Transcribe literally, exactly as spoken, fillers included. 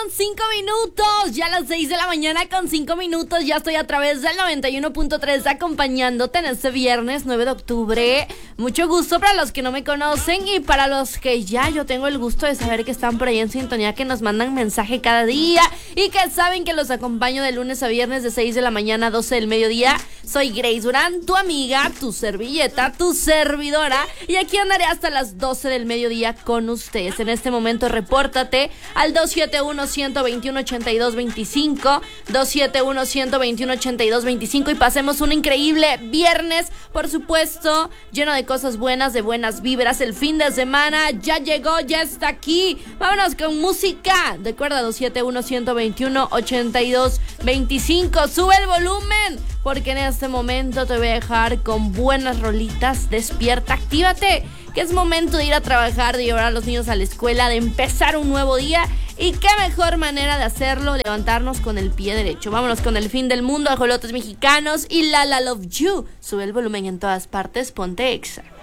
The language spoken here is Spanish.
Cinco minutos, ya a las seis de la mañana con cinco minutos, ya estoy a través del noventa y uno punto tres acompañándote en este viernes nueve de octubre. Mucho gusto para los que no me conocen y para los que ya yo tengo el gusto de saber que están por ahí en sintonía, que nos mandan mensaje cada día y que saben que los acompaño de lunes a viernes de seis de la mañana a doce del mediodía. Soy Grace Durán, tu amiga, tu servilleta, tu servidora, y aquí andaré hasta las doce del mediodía con ustedes. En este momento repórtate al dos siete uno, uno dos uno, ocho dos dos cinco, dos siete uno, uno dos uno, ocho dos dos cinco, y pasemos un increíble viernes, por supuesto, lleno de cosas buenas, de buenas vibras. El fin de semana ya llegó, ya está aquí. Vámonos con música. Recuerda, dos siete uno, uno dos uno, ocho dos dos cinco. Sube el volumen, porque en este momento te voy a dejar con buenas rolitas. Despierta, actívate, que es momento de ir a trabajar, de llevar a los niños a la escuela, de empezar un nuevo día. Y qué mejor manera de hacerlo, levantarnos con el pie derecho. Vámonos con El Fin del Mundo, Ajolotes Mexicanos y La La Love You. Sube el volumen en todas partes, ponte Exa.